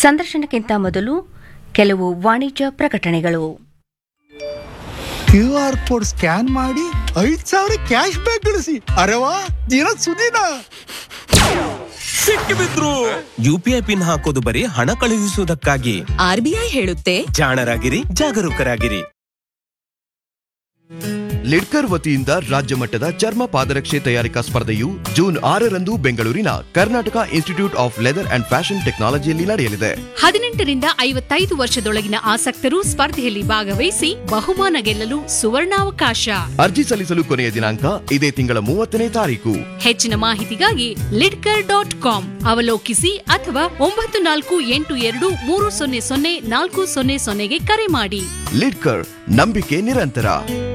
ಸಂದರ್ಶನಕ್ಕಿಂತ ಮೊದಲು ಕೆಲವು ವಾಣಿಜ್ಯ ಪ್ರಕಟಣೆಗಳು. QR ಕೋಡ್ ಸ್ಕ್ಯಾನ್ ಮಾಡಿ 5,000 ಕ್ಯಾಶ್ ಬ್ಯಾಕ್ ಗಳಿಸಿ. ಅರೆವಾ ದಿನ ಸುದಿನ ಸಿಕ್ಕಿಬಿದ್ರು. UPI ಪಿನ್ ಹಾಕೋದು ಬರೀ ಹಣ ಕಳುಹಿಸುವುದಕ್ಕಾಗಿ. RBI ಹೇಳುತ್ತೆ, ಜಾಣರಾಗಿರಿ, ಜಾಗರೂಕರಾಗಿರಿ. ಲಿಡ್ಕರ್ ವತಿಯಿಂದ ರಾಜ್ಯ ಮಟ್ಟದ ಚರ್ಮ ಪಾದರಕ್ಷೆ ತಯಾರಿಕಾ ಸ್ಪರ್ಧೆಯು ಜೂನ್ 6ರಂದು ಬೆಂಗಳೂರಿನ Karnataka institute of leather and fashion ಟೆಕ್ನಾಲಜಿಯಲ್ಲಿ ನಡೆಯಲಿದೆ. 18 ರಿಂದ 55 ವರ್ಷದೊಳಗಿನ ಆಸಕ್ತರು ಸ್ಪರ್ಧೆಯಲ್ಲಿ ಭಾಗವಹಿಸಿ ಬಹುಮಾನ ಗೆಲ್ಲಲು ಸುವರ್ಣಾವಕಾಶ. ಅರ್ಜಿ ಸಲ್ಲಿಸಲು ಕೊನೆಯ ದಿನಾಂಕ ಇದೇ ತಿಂಗಳ 30ನೇ ತಾರೀಕು. ಹೆಚ್ಚಿನ ಮಾಹಿತಿಗಾಗಿ lidker.com ಅವಲೋಕಿಸಿ ಅಥವಾ 9482300400 ಕರೆ ಮಾಡಿ. ಲಿಡ್ಕರ್, ನಂಬಿಕೆ ನಿರಂತರ.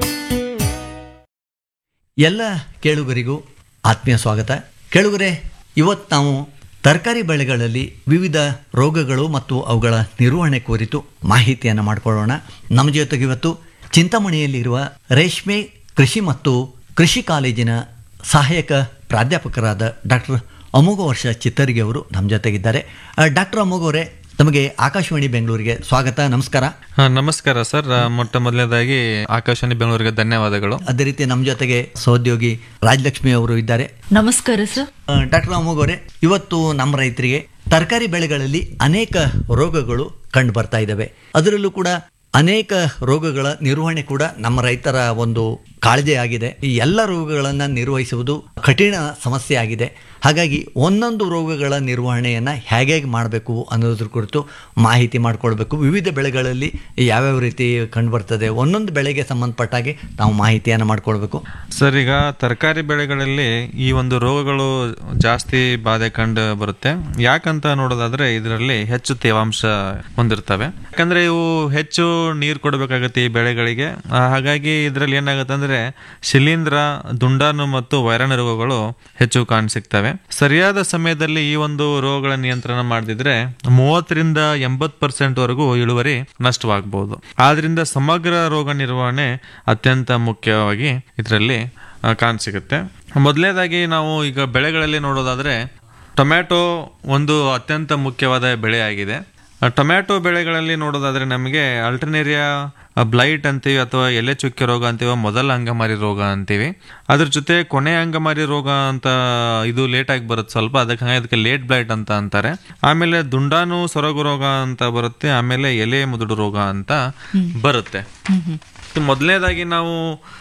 ಎಲ್ಲ ಕೇಳುಗರಿಗೂ ಆತ್ಮೀಯ ಸ್ವಾಗತ. ಕೇಳುಗರೆ, ಇವತ್ತು ನಾವು ತರಕಾರಿ ಬೆಳೆಗಳಲ್ಲಿ ವಿವಿಧ ರೋಗಗಳು ಮತ್ತು ಅವುಗಳ ನಿರ್ವಹಣೆ ಕುರಿತು ಮಾಹಿತಿಯನ್ನು ಮಾಡಿಕೊಳ್ಳೋಣ. ನಮ್ಮ ಜೊತೆಗೆ ಇವತ್ತು ಚಿಂತಾಮಣಿಯಲ್ಲಿರುವ ರೇಷ್ಮೆ ಕೃಷಿ ಮತ್ತು ಕೃಷಿ ಕಾಲೇಜಿನ ಸಹಾಯಕ ಪ್ರಾಧ್ಯಾಪಕರಾದ ಡಾಕ್ಟರ್ ಅಮೋಘ ವರ್ಷ ಚಿತ್ತರಿಗೆ ಅವರು ನಮ್ಮ ಜೊತೆಗಿದ್ದಾರೆ. ಡಾಕ್ಟರ್ ಅಮೋಘ ಅವರೇ, ತಮಗೆ ಆಕಾಶವಾಣಿ ಬೆಂಗಳೂರಿಗೆ ಸ್ವಾಗತ. ನಮಸ್ಕಾರ. ನಮಸ್ಕಾರ ಸರ್. ಮೊಟ್ಟ ಮೊದಲನೇದಾಗಿ ಆಕಾಶವಾಣಿ ಬೆಂಗಳೂರಿಗೆ ಧನ್ಯವಾದಗಳು. ಅದೇ ರೀತಿ ನಮ್ಮ ಜೊತೆಗೆ ಸಹೋದ್ಯೋಗಿ ರಾಜಲಕ್ಷ್ಮಿ ಅವರು ಇದ್ದಾರೆ. ನಮಸ್ಕಾರ ಸರ್. ಡಾಕ್ಟರ್ ಅಮೋಘ ಅವರೇ, ಇವತ್ತು ನಮ್ಮ ರೈತರಿಗೆ ತರಕಾರಿ ಬೆಳೆಗಳಲ್ಲಿ ಅನೇಕ ರೋಗಗಳು ಕಂಡು ಬರ್ತಾ ಇದ್ದಾವೆ. ಅದರಲ್ಲೂ ಕೂಡ ಅನೇಕ ರೋಗಗಳ ನಿರ್ವಹಣೆ ಕೂಡ ನಮ್ಮ ರೈತರ ಒಂದು ಕಾಳಜಿ ಆಗಿದೆ. ಈ ಎಲ್ಲ ರೋಗಗಳನ್ನು ನಿರ್ವಹಿಸುವುದು ಕಠಿಣ ಸಮಸ್ಯೆ ಆಗಿದೆ. ಹಾಗಾಗಿ ಒಂದೊಂದು ರೋಗಗಳ ನಿರ್ವಹಣೆಯನ್ನು ಹೇಗೆ ಮಾಡಬೇಕು ಅನ್ನೋದ್ರ ಕುರಿತು ಮಾಹಿತಿ ಮಾಡಿಕೊಳ್ಬೇಕು. ವಿವಿಧ ಬೆಳೆಗಳಲ್ಲಿ ಯಾವ್ಯಾವ ರೀತಿ ಕಂಡು ಬರ್ತದೆ, ಒಂದೊಂದು ಬೆಳೆಗೆ ಸಂಬಂಧಪಟ್ಟ ಹಾಗೆ ನಾವು ಮಾಹಿತಿಯನ್ನು ಮಾಡಿಕೊಳ್ಬೇಕು. ಸರ್, ಈಗ ತರಕಾರಿ ಬೆಳೆಗಳಲ್ಲಿ ಈ ಒಂದು ರೋಗಗಳು ಜಾಸ್ತಿ ಬಾಧೆ ಕಂಡು ಬರುತ್ತೆ. ಯಾಕಂತ ನೋಡೋದಾದ್ರೆ ಇದರಲ್ಲಿ ಹೆಚ್ಚು ತೇವಾಂಶ ಹೊಂದಿರ್ತವೆ. ಯಾಕಂದ್ರೆ ಇವು ಹೆಚ್ಚು ನೀರು ಕೊಡಬೇಕಾಗತ್ತೆ ಈ ಬೆಳೆಗಳಿಗೆ. ಹಾಗಾಗಿ ಇದರಲ್ಲಿ ಏನಾಗುತ್ತೆ ಅಂದ್ರೆ ಶಿಲೀಂಧ್ರ, ದುಂಡಾಣು ಮತ್ತು ವೈರಾಣು ರೋಗಗಳು ಹೆಚ್ಚು ಕಾಣಸಿಗ್ತವೆ. ಸರಿಯಾದ ಸಮಯದಲ್ಲಿ ಈ ಒಂದು ರೋಗಗಳ ನಿಯಂತ್ರಣ ಮಾಡದಿದ್ರೆ 30 ರಿಂದ 80% ವರೆಗೂ ಇಳುವರಿ ನಷ್ಟವಾಗಬಹುದು. ಆದ್ರಿಂದ ಸಮಗ್ರ ರೋಗ ನಿರ್ವಹಣೆ ಅತ್ಯಂತ ಮುಖ್ಯವಾಗಿ ಇದರಲ್ಲಿ ಕಾಣಸಿಗುತ್ತೆ. ಮೊದಲನೇದಾಗಿ ನಾವು ಈಗ ಬೆಳೆಗಳಲ್ಲಿ ನೋಡೋದಾದ್ರೆ ಟೊಮ್ಯಾಟೊ ಒಂದು ಅತ್ಯಂತ ಮುಖ್ಯವಾದ ಬೆಳೆ ಆಗಿದೆ. ಟೊಮ್ಯಾಟೊ ಬೆಳೆಗಳಲ್ಲಿ ನೋಡೋದಾದ್ರೆ ನಮಗೆ ಅಲ್ಟರ್ನೇರಿಯಾ ಬ್ಲೈಟ್ ಅಂತೀವಿ ಅಥವಾ ಎಲೆ ಚುಕ್ಕೆ ರೋಗ ಅಂತೀವಿ, ಮೊದಲ ಅಂಗಮಾರಿ ರೋಗ ಅಂತೀವಿ. ಅದ್ರ ಜೊತೆ ಕೊನೆ ಅಂಗಮಾರಿ ರೋಗ ಅಂತ ಇದು ಲೇಟ್ ಆಗಿ ಬರುತ್ತೆ ಸ್ವಲ್ಪ, ಅದಕ್ಕೆ ಲೇಟ್ ಬ್ಲೈಟ್ ಅಂತ ಅಂತಾರೆ. ಆಮೇಲೆ ದುಂಡಾಣು ಸೊರಗು ರೋಗ ಅಂತ ಬರುತ್ತೆ. ಆಮೇಲೆ ಎಲೆ ಮುದುಡು ರೋಗ ಅಂತ ಬರುತ್ತೆ. ಮೊದಲನೇದಾಗಿ ನಾವು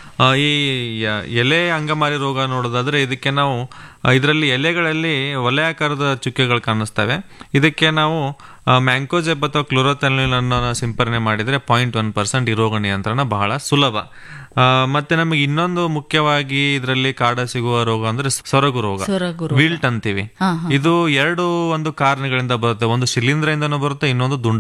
ಈ ಎಲೆ ಅಂಗಮಾರಿ ರೋಗ ನೋಡೋದಾದ್ರೆ ಇದಕ್ಕೆ ನಾವು ಇದರಲ್ಲಿ ಎಲೆಗಳಲ್ಲಿ ವಲಯಾಕಾರದ ಚುಕ್ಕೆಗಳು ಕಾಣಿಸ್ತವೆ. ಇದಕ್ಕೆ ನಾವು ಮ್ಯಾಂಕೋಜೆಬ್ ಅಥವಾ ಕ್ಲೋರೋಥೆಲಿನ್ ಅನ್ನು ಸಿಂಪರಣೆ ಮಾಡಿದರೆ 0.1% ಈ ರೋಗ ನಿಯಂತ್ರಣ ಬಹಳ ಸುಲಭ. ಮತ್ತೆ ನಮಗೆ ಇನ್ನೊಂದು ಮುಖ್ಯವಾಗಿ ಇದರಲ್ಲಿ ಕಾಡ ಸಿಗುವ ರೋಗ ಅಂದ್ರೆ ಸೊರಗು ರೋಗ, ವಿಲ್ಟ್ ಅಂತೀವಿ. ಇದು ಎರಡು ಒಂದು ಕಾರಣಗಳಿಂದ ಬರುತ್ತೆ. ಒಂದು ಶಿಲೀಂಧ್ರದಿಂದನೂ ಬರುತ್ತೆ, ಇನ್ನೊಂದು ದುಂಡ